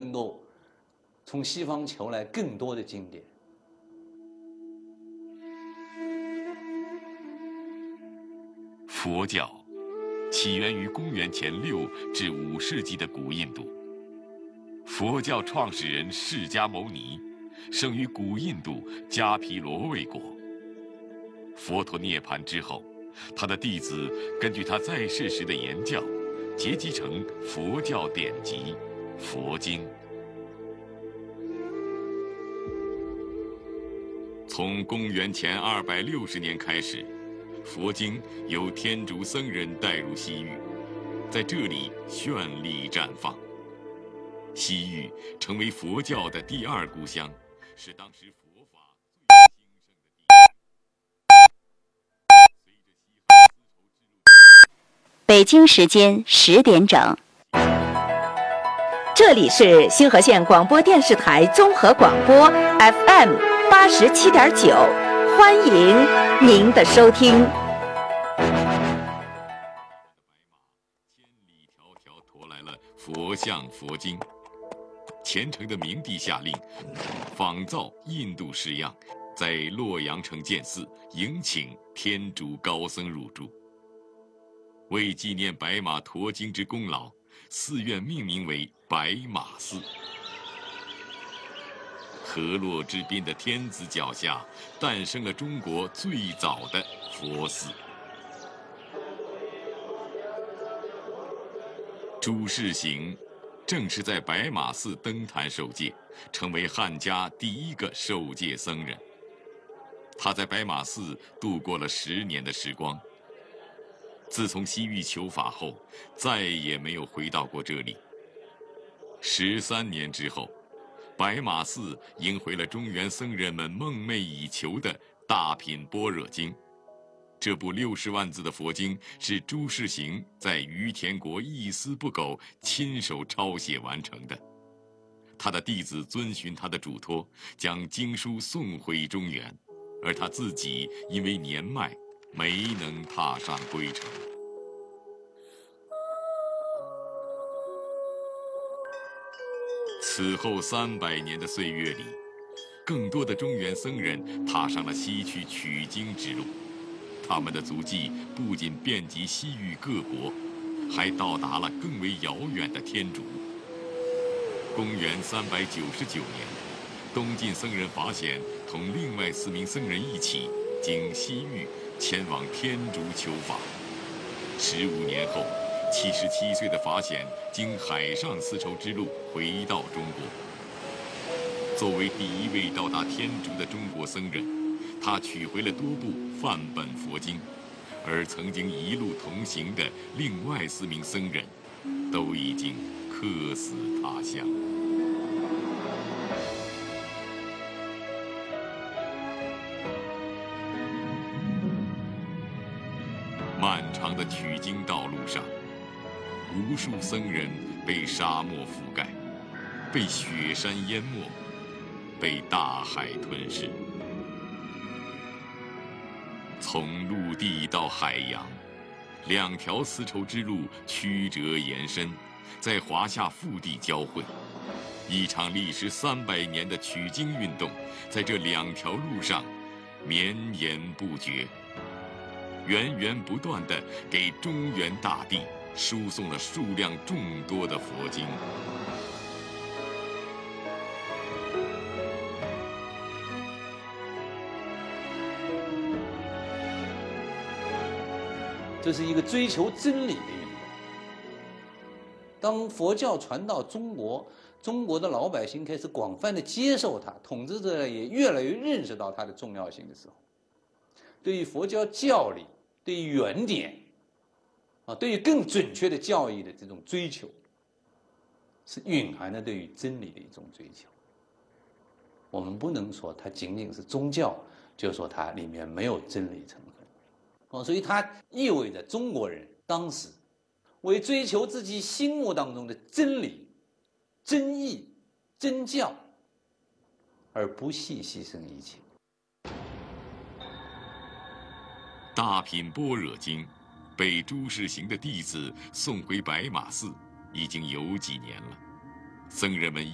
能够从西方求来更多的经典。 佛教起源于公元前6至5世纪的古印度。佛教创始人释迦牟尼生于古印度迦毗罗卫国。佛陀涅槃之后，他的弟子根据他在世时的言教，结集成佛教典籍《佛经》。从公元前260年开始，佛经由天竺僧人带入西域，在这里绚丽绽放。西域成为佛教的第2故乡，是当时佛法最兴盛的地方。 北京时间10点整， 这里是星河县广播电视台综合广播 FM 87.9，欢迎您的收听。 千里迢迢驮来了佛像佛经。虔诚的明帝下令，仿造印度式样，在洛阳城建寺，迎请天竺高僧入住。为纪念白马驮经之功劳，寺院命名为白马寺。河洛之滨的天子脚下，诞生了中国最早的佛寺。朱士行正是在白马寺登坛受戒，成为汉家第1个受戒僧人。他在白马寺度过了10年的时光。自从西域求法后，再也没有回到过这里。13年之后，白马寺迎回了中原僧人们梦寐以求的大品般若经。这部60万字的佛经是朱士行在于田国一丝不苟亲手抄写完成的。他的弟子遵循他的嘱托，将经书送回中原，而他自己因为年迈，没能踏上归程。此后300年的岁月里，更多的中原僧人踏上了西去取经之路。他们的足迹不仅遍及西域各国，还到达了更为遥远的天竺。公元399年，东晋僧人法显同另外4名僧人一起经西域前往天竺求法。15年后，77岁的法显经海上丝绸之路回到中国。作为第1位到达天竺的中国僧人，他取回了多部范本佛经，而曾经一路同行的另外4名僧人，都已经客死他乡。漫长的取经道路上，无数僧人被沙漠覆盖，被雪山淹没，被大海吞噬。从陆地到海洋，2条丝绸之路曲折延伸，在华夏腹地交汇。一场历时300年的取经运动，在这2条路上绵延不绝，源源不断地给中原大地输送了数量众多的佛经。 这是一个追求真理的运动。当佛教传到中国，中国的老百姓开始广泛的接受它，统治者也越来越认识到它的重要性的时候，对于佛教教理，对于原点，对于更准确的教义的这种追求，是蕴含了对于真理的一种追求。我们不能说它仅仅是宗教，就说它里面没有真理成分。所以它意味着中国人当时为追求自己心目当中的真理、真义、真教，而不惜牺牲一切。 大品般若经被朱士行的弟子送回白马寺，已经有几年了。僧人们